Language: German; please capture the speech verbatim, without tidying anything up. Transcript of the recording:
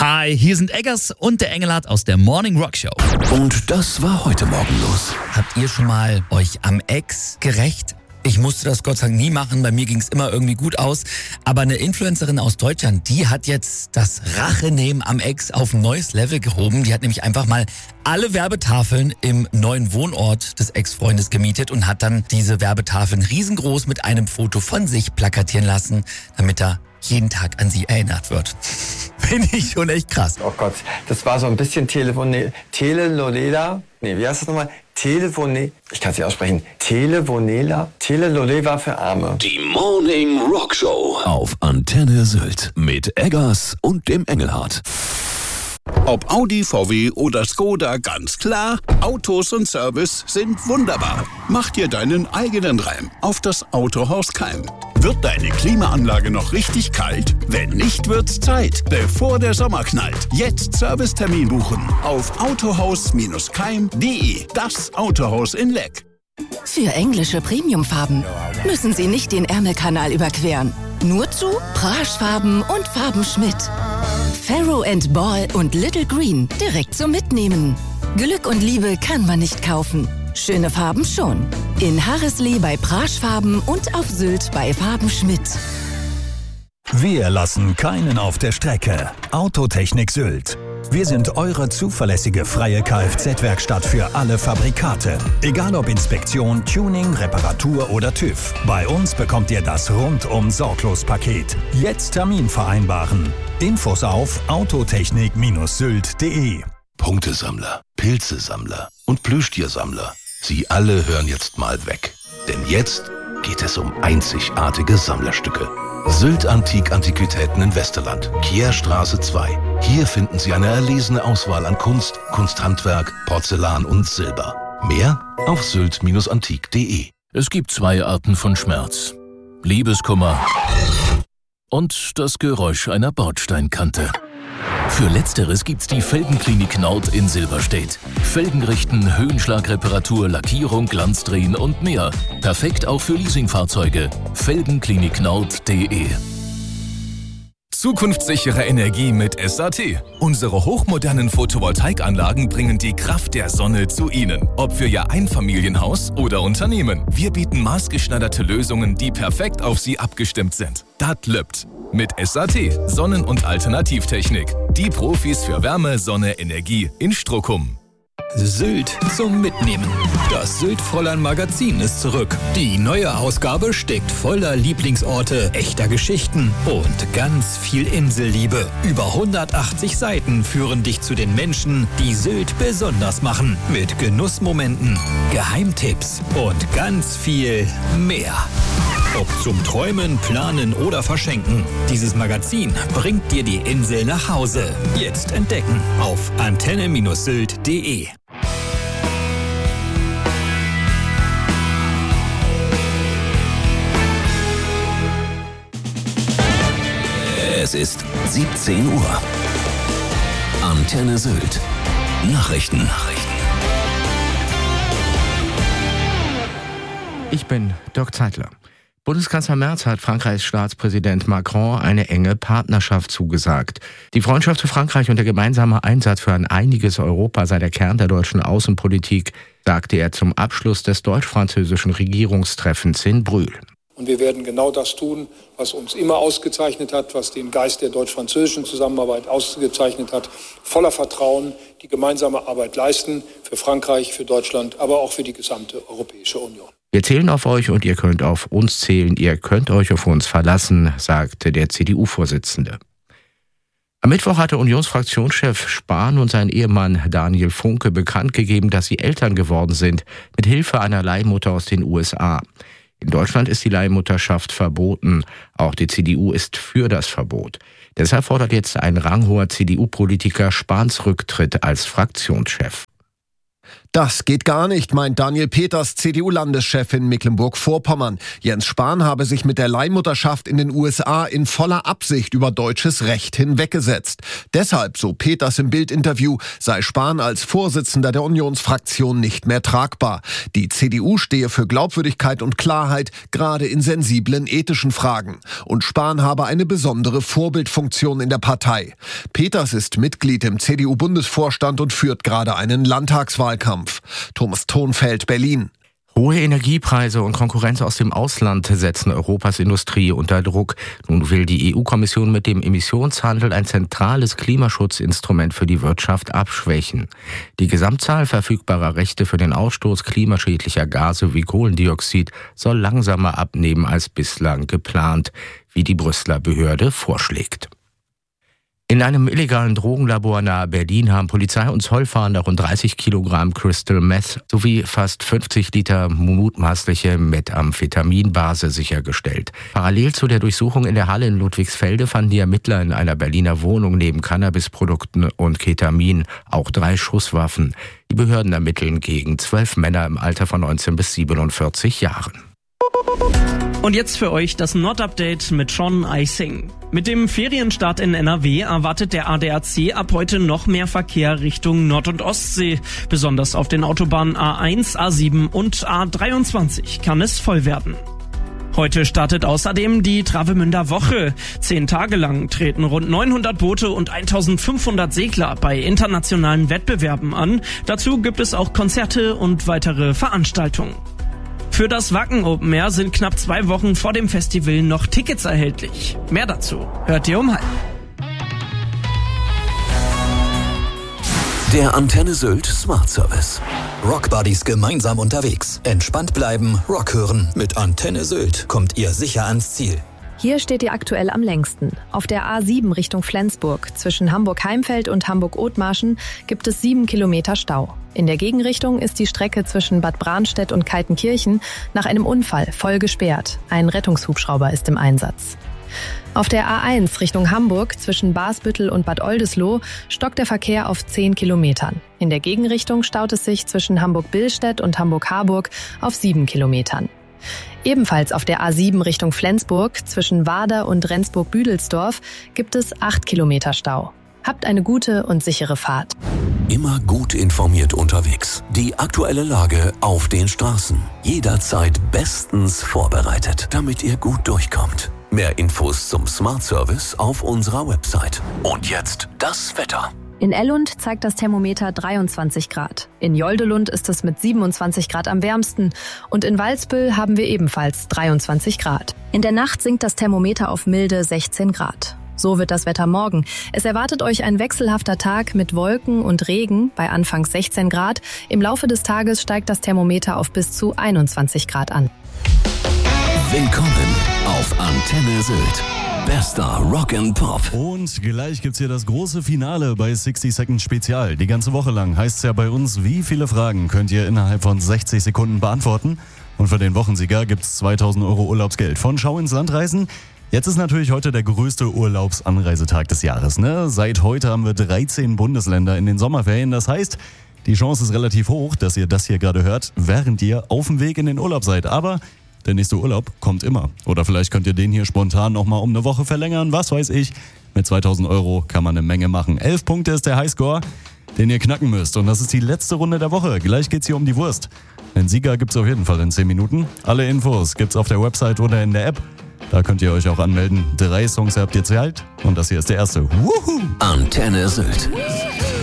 Hi, hier sind Eggers und der Engelhardt aus der Morning Rock Show. Und das war heute Morgen los. Habt ihr schon mal euch am Ex gerächt? Ich musste das Gott sei Dank nie machen, bei mir ging es immer irgendwie gut aus. Aber eine Influencerin aus Deutschland, die hat jetzt das Rachenehmen am Ex auf ein neues Level gehoben. Die hat nämlich einfach mal alle Werbetafeln im neuen Wohnort des Ex-Freundes gemietet und hat dann diese Werbetafeln riesengroß mit einem Foto von sich plakatieren lassen, damit er jeden Tag an sie erinnert wird. Finde ich schon echt krass. Oh Gott, das war so ein bisschen Telefone... Telenolela? Nee, wie heißt das nochmal? Telefone... Ich kann es nicht aussprechen. Televonela? Telenolela für Arme. Die Morning Rock Show auf Antenne Sylt mit Eggers und dem Engelhardt. Ob Audi, V W oder Skoda, ganz klar, Autos und Service sind wunderbar. Mach dir deinen eigenen Reim auf das Autohaus Keim. Wird deine Klimaanlage noch richtig kalt? Wenn nicht, wird's Zeit, bevor der Sommer knallt. Jetzt Servicetermin buchen auf autohaus keim punkt de. Das Autohaus in Leck. Für englische Premiumfarben müssen Sie nicht den Ärmelkanal überqueren. Nur zu Praschfarben und Farben Schmidt. Farrow and Ball und Little Green direkt zum Mitnehmen. Glück und Liebe kann man nicht kaufen. Schöne Farben schon. In Harreslee bei Praschfarben und auf Sylt bei Farben Schmidt. Wir lassen keinen auf der Strecke. Autotechnik Sylt. Wir sind eure zuverlässige freie Kfz-Werkstatt für alle Fabrikate. Egal ob Inspektion, Tuning, Reparatur oder TÜV. Bei uns bekommt ihr das Rundum-Sorglos-Paket. Jetzt Termin vereinbaren. Infos auf autotechnik Sylt punkt de. Punktesammler, Pilzesammler und Plüschtiersammler. Sie alle hören jetzt mal weg. Denn jetzt geht es um einzigartige Sammlerstücke. Sylt Antik Antiquitäten in Westerland, Kierstraße zwei. Hier finden Sie eine erlesene Auswahl an Kunst, Kunsthandwerk, Porzellan und Silber. Mehr auf sylt antik punkt de. Es gibt zwei Arten von Schmerz. Liebeskummer und das Geräusch einer Bordsteinkante. Für Letzteres gibt's die Felgenklinik Nord in Silberstedt. Felgenrichten, Höhenschlagreparatur, Lackierung, Glanzdrehen und mehr. Perfekt auch für Leasingfahrzeuge. felgenklinik nord punkt de. Zukunftssichere Energie mit S A T. Unsere hochmodernen Photovoltaikanlagen bringen die Kraft der Sonne zu Ihnen. Ob für Ihr Einfamilienhaus oder Unternehmen. Wir bieten maßgeschneiderte Lösungen, die perfekt auf Sie abgestimmt sind. Dat lübt. Mit S A T, Sonnen- und Alternativtechnik. Die Profis für Wärme, Sonne, Energie in Strockum. Sylt zum Mitnehmen. Das Sylt-Fräulein-Magazin ist zurück. Die neue Ausgabe steckt voller Lieblingsorte, echter Geschichten und ganz viel Inselliebe. Über hundertachtzig Seiten führen dich zu den Menschen, die Sylt besonders machen. Mit Genussmomenten, Geheimtipps und ganz viel mehr. Ob zum Träumen, Planen oder Verschenken. Dieses Magazin bringt dir die Insel nach Hause. Jetzt entdecken auf antenne Sylt punkt de. Es ist siebzehn Uhr. Antenne Sylt. Nachrichten. Nachrichten. Ich bin Dirk Zeitler. Bundeskanzler Merz hat Frankreichs Staatspräsident Macron eine enge Partnerschaft zugesagt. Die Freundschaft zu Frankreich und der gemeinsame Einsatz für ein einiges Europa sei der Kern der deutschen Außenpolitik, sagte er zum Abschluss des deutsch-französischen Regierungstreffens in Brühl. Und wir werden genau das tun, was uns immer ausgezeichnet hat, was den Geist der deutsch-französischen Zusammenarbeit ausgezeichnet hat. Voller Vertrauen die gemeinsame Arbeit leisten für Frankreich, für Deutschland, aber auch für die gesamte Europäische Union. Wir zählen auf euch und ihr könnt auf uns zählen. Ihr könnt euch auf uns verlassen, sagte der C D U-Vorsitzende. Am Mittwoch hatte Unionsfraktionschef Spahn und sein Ehemann Daniel Funke bekannt gegeben, dass sie Eltern geworden sind, mit Hilfe einer Leihmutter aus den U S A. In Deutschland ist die Leihmutterschaft verboten. Auch die C D U ist für das Verbot. Deshalb fordert jetzt ein ranghoher C D U-Politiker Spahns Rücktritt als Fraktionschef. Das geht gar nicht, meint Daniel Peters, C D U-Landeschef in Mecklenburg-Vorpommern. Jens Spahn habe sich mit der Leihmutterschaft in den U S A in voller Absicht über deutsches Recht hinweggesetzt. Deshalb, so Peters im Bild-Interview, sei Spahn als Vorsitzender der Unionsfraktion nicht mehr tragbar. Die C D U stehe für Glaubwürdigkeit und Klarheit, gerade in sensiblen ethischen Fragen. Und Spahn habe eine besondere Vorbildfunktion in der Partei. Peters ist Mitglied im C D U-Bundesvorstand und führt gerade einen Landtagswahlkampf. Thomas Thonfeld, Berlin. Hohe Energiepreise und Konkurrenz aus dem Ausland setzen Europas Industrie unter Druck. Nun will die E U-Kommission mit dem Emissionshandel ein zentrales Klimaschutzinstrument für die Wirtschaft abschwächen. Die Gesamtzahl verfügbarer Rechte für den Ausstoß klimaschädlicher Gase wie Kohlendioxid soll langsamer abnehmen als bislang geplant, wie die Brüsseler Behörde vorschlägt. In einem illegalen Drogenlabor nahe Berlin haben Polizei und Zollfahnder rund dreißig Kilogramm Crystal Meth sowie fast fünfzig Liter mutmaßliche Methamphetaminbase sichergestellt. Parallel zu der Durchsuchung in der Halle in Ludwigsfelde fanden die Ermittler in einer Berliner Wohnung neben Cannabisprodukten und Ketamin auch drei Schusswaffen. Die Behörden ermitteln gegen zwölf Männer im Alter von neunzehn bis siebenundvierzig Jahren. Und jetzt für euch das Nord-Update mit Sean Eising. Mit dem Ferienstart in N R W erwartet der A D A C ab heute noch mehr Verkehr Richtung Nord- und Ostsee. Besonders auf den Autobahnen A eins, A sieben und A dreiundzwanzig kann es voll werden. Heute startet außerdem die Travemünder Woche. Zehn Tage lang treten rund neunhundert Boote und eintausendfünfhundert Segler bei internationalen Wettbewerben an. Dazu gibt es auch Konzerte und weitere Veranstaltungen. Für das Wacken Open Air sind knapp zwei Wochen vor dem Festival noch Tickets erhältlich. Mehr dazu hört ihr um halb. Der Antenne Sylt Smart Service. Rockbuddies gemeinsam unterwegs. Entspannt bleiben, Rock hören. Mit Antenne Sylt kommt ihr sicher ans Ziel. Hier steht ihr aktuell am längsten. Auf der A sieben Richtung Flensburg zwischen Hamburg-Heimfeld und Hamburg-Othmarschen gibt es sieben Kilometer Stau. In der Gegenrichtung ist die Strecke zwischen Bad Bramstedt und Kaltenkirchen nach einem Unfall voll gesperrt. Ein Rettungshubschrauber ist im Einsatz. Auf der A eins Richtung Hamburg zwischen Basbüttel und Bad Oldesloe stockt der Verkehr auf zehn Kilometern. In der Gegenrichtung staut es sich zwischen Hamburg-Billstedt und Hamburg-Harburg auf sieben Kilometern. Ebenfalls auf der A sieben Richtung Flensburg zwischen Warder und Rendsburg-Büdelsdorf gibt es acht Kilometer Stau. Habt eine gute und sichere Fahrt. Immer gut informiert unterwegs. Die aktuelle Lage auf den Straßen. Jederzeit bestens vorbereitet, damit ihr gut durchkommt. Mehr Infos zum Smart Service auf unserer Website. Und jetzt das Wetter. In Ellund zeigt das Thermometer dreiundzwanzig Grad. In Joldelund ist es mit siebenundzwanzig Grad am wärmsten. Und in Walsbüll haben wir ebenfalls dreiundzwanzig Grad. In der Nacht sinkt das Thermometer auf milde sechzehn Grad. So wird das Wetter morgen. Es erwartet euch ein wechselhafter Tag mit Wolken und Regen bei anfangs sechzehn Grad. Im Laufe des Tages steigt das Thermometer auf bis zu einundzwanzig Grad an. Willkommen auf Antenne Sylt. Bester Rock and Pop. Und gleich gibt's hier das große Finale bei sixty Seconds Spezial. Die ganze Woche lang heißt's ja bei uns, wie viele Fragen könnt ihr innerhalb von sechzig Sekunden beantworten? Und für den Wochensieger gibt's zweitausend Euro Urlaubsgeld von Schau ins Land reisen. Jetzt ist natürlich heute der größte Urlaubsanreisetag des Jahres, ne? Seit heute haben wir dreizehn Bundesländer in den Sommerferien. Das heißt, die Chance ist relativ hoch, dass ihr das hier gerade hört, während ihr auf dem Weg in den Urlaub seid. Aber der nächste Urlaub kommt immer. Oder vielleicht könnt ihr den hier spontan nochmal um eine Woche verlängern, was weiß ich. Mit zweitausend Euro kann man eine Menge machen. Elf Punkte ist der Highscore, den ihr knacken müsst. Und das ist die letzte Runde der Woche. Gleich geht's hier um die Wurst. Den Sieger gibt's auf jeden Fall in zehn Minuten. Alle Infos gibt's auf der Website oder in der App. Da könnt ihr euch auch anmelden. Drei Songs habt ihr Zeit und das hier ist der erste. Wuhu! Antenne Sylt.